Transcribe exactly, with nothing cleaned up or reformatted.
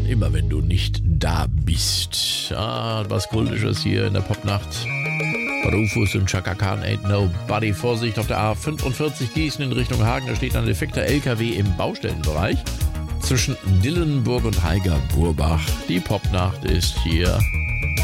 immer wenn du nicht da bist. Ah, was Kultisches hier in der Popnacht. Rufus und Chaka Khan, Ain't Nobody. Vorsicht auf der A fünfundvierzig Gießen in Richtung Hagen. Da steht ein defekter L K W im Baustellenbereich. Zwischen Dillenburg und Heiger-Burbach. Die Popnacht ist hier